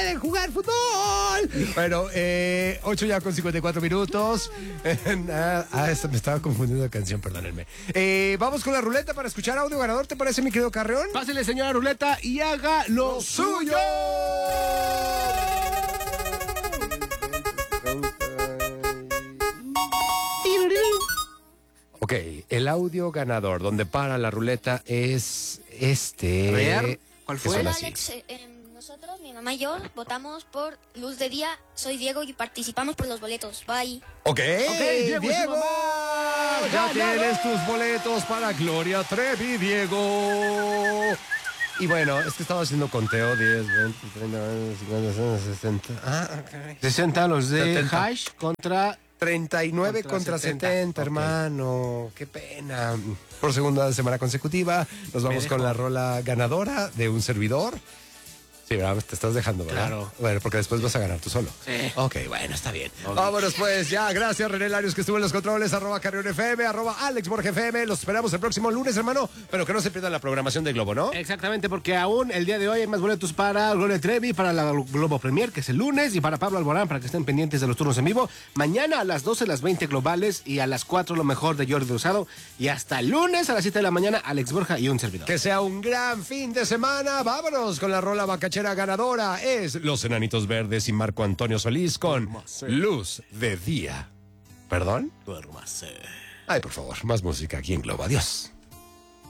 pueden jugar fútbol. Bueno, 8 ya con 54 minutos. Me estaba confundiendo de canción, perdónenme. Vamos con la ruleta para escuchar audio ganador, ¿te parece, mi querido Carreón? Pásele, señora ruleta, y haga lo suyo. Ok, el audio ganador donde para la ruleta es este. A ver, ¿cuál fue? Suena Hola, así. Alex. Nosotros, mi mamá y yo, votamos por Luz de Día. Soy Diego y participamos por los boletos. Bye. Ok, Diego y su mamá. ya ¡Ganador! tienes tus boletos para Gloria Trevi, Diego. Y bueno, es que estaba haciendo conteo, 10, 20, 30, 50, 60. Ok. 60 los de 70. Hash contra 39 contra 70, hermano. Qué pena. Por segunda semana consecutiva, nos vamos con la rola ganadora de un servidor. Sí, ¿verdad? Te estás dejando, ¿verdad? Claro. Bueno, porque después vas a ganar tú solo. Sí. Ok, bueno, está bien. Vámonos pues, ya. Gracias, René Larios, que estuvo en los controles, @CarrionFM, @AlexBorgeFM. Los esperamos el próximo lunes, hermano. Pero que no se pierdan la programación de Globo, ¿no? Exactamente, porque aún el día de hoy hay más boletos para Gloria Trevi, para la Globo Premier, que es el lunes, y para Pablo Alborán, para que estén pendientes de los turnos en vivo. Mañana a las 12 las 20 globales, y a las 4 lo mejor de Jordi Rosado. Y hasta el lunes a las 7 de la mañana, Alex Borja y un servidor. Que sea un gran fin de semana. Vámonos con la rola bacachera ganadora. Es Los Enanitos Verdes y Marco Antonio Solís con Luz de Día. ¿Perdón? Duérmase. Ay, por favor, más música aquí en Globo. Adiós.